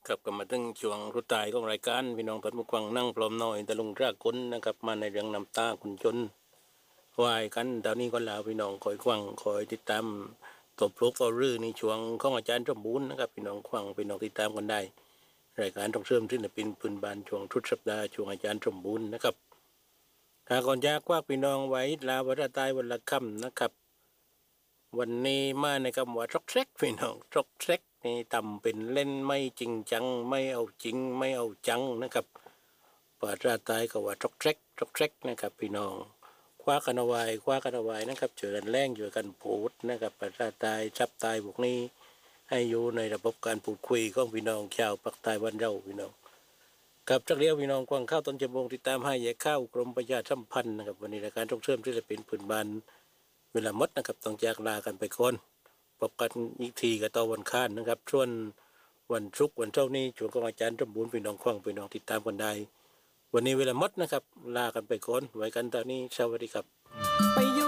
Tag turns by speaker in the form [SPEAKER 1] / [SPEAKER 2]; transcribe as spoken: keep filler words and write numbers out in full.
[SPEAKER 1] กับกลับมาถึงช่วงรุดท้ายของรายการพี่น้องเปิดมุกวังนั่งพร้อมหน่อยตะลุงรากคนนะครับมาในเรื่องน้ำตาคุณจนวายกันตอนนี้ก็ลาพี่น้องคอยควังคอยติดตามตบโลกต่อรื่อในช่วงของอาจารย์สมบูรณ์นะครับพี่น้องควังพี่น้องติดตามกันได้รายการต้องเสริมศิลปินพื้นบ้านช่วงทุกสัปดาห์ช่วงอาจารย์สมบูรณ์นะครับหากก่อนจากว่าพี่น้องไว้ลาวันตายวันละค่ำนะครับวันนี้มาในคำว่าทรอกแทรกพี่น้องทรอกแทรกนี่ต่ำเป็นเล่นไม่จริงจังไม่เอาจริงไม่เอาจังนะครับภาษาใต้ก็ว่าทรอกแทรกทรอกแทรกนะครับพี่น้องคว้ากันเอาไว้คว้ากันเอาไว้นะครับเจอกันแรงเจอกันพูดนะครับภาษาใต้ชับใต้พวกนี้ให้อยู่ในระบบการพูดคุยของพี่น้องชาวภาคใต้บ้านเราพี่น้องกับจักเลี้ยวพี่น้องกวางข้าวต้นจมงติดตามให้แย่ข้าวกรมประชาสัมพันธ์นะครับวันนี้รายการต้องเชื่อมที่จะเป็นพื้นบ้านเวลาหมดนะครับต้องจากลากันไปก่อนพบกันอีกทีกับตอนวันค้านนะครับช่วงวันศุกร์วันเจ้านี้ช่วงของอาจารย์สมบูรณ์พี่น้องควังพี่น้องติดตามกันได้วันนี้เวลาหมดนะครับลากันไปก่อนไว้กันตอนนี้สวัสดีครับ